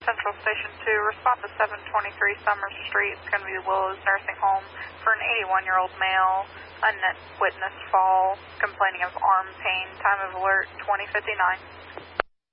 Central Station 2, respond to 723 Summers Street. It's going to be Willows Nursing Home for an 81-year-old male, unwitnessed fall, complaining of arm pain. Time of alert 20:59.